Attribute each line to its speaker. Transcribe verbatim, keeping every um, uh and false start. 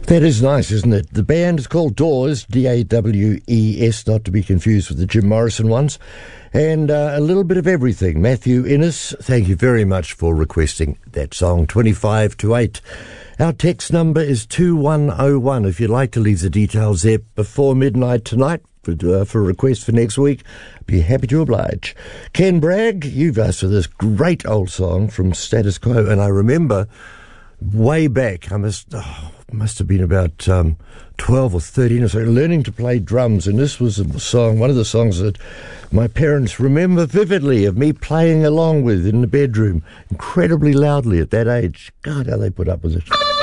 Speaker 1: That is nice, isn't it? The band is called Dawes, D A W E S, not to be confused with the Jim Morrison ones. And uh, a little bit of everything. Matthew Innes, thank you very much for requesting that song, twenty-five to eight. Our text number is two one oh one. If you'd like to leave the details there before midnight tonight for, uh, for a request for next week, I'd be happy to oblige. Ken Bragg, you've asked for this great old song from Status Quo, and I remember way back, I must... Oh, must have been about um, twelve or thirteen or so, learning to play drums, and this was a song, one of the songs that my parents remember vividly of me playing along with in the bedroom, incredibly loudly at that age. God, how they put up with it.